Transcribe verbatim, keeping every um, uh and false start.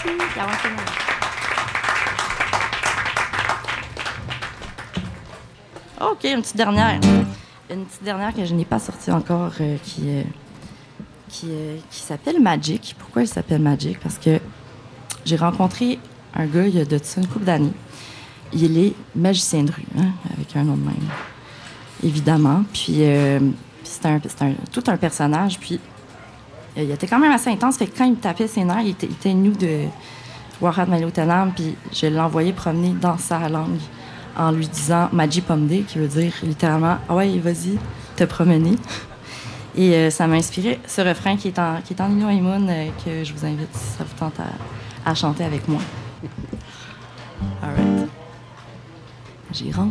d'avoir été là. OK, une petite dernière. Une petite dernière que je n'ai pas sortie encore, euh, qui, euh, qui, euh, qui s'appelle Magic. Pourquoi elle s'appelle Magic? Parce que j'ai rencontré un gars il y a de ça une couple d'années. Il est magicien de rue, hein, avec un nom de même, évidemment. Puis, euh, puis c'est, un, c'est un, tout un personnage. Puis euh, il était quand même assez intense. Fait que quand il me tapait ses nerfs, il était, il était nous de Warat Malotanam. Puis je l'envoyais promener dans sa langue en lui disant Magi Pomde, qui veut dire littéralement ah ouais, vas-y, te promener. Et euh, ça m'a inspiré ce refrain qui est en, qui est en Inu Aimoun, euh, que je vous invite, si ça vous tente, à, à chanter avec moi. All right. J'ai rencontré